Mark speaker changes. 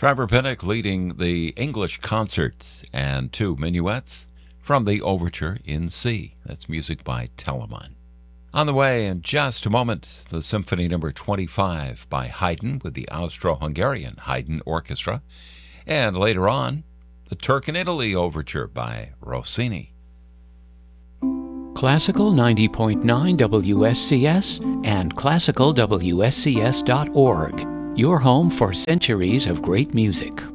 Speaker 1: Trevor Pinnock leading the English concerts and two minuets from the Overture in C. That's music by Telemann. On the way in just a moment, the Symphony No. 25 by Haydn with the Austro-Hungarian Haydn Orchestra. And later on, the Turk in Italy Overture by Rossini.
Speaker 2: Classical 90.9 WSCS and classicalwscs.org. Your home for centuries of great music.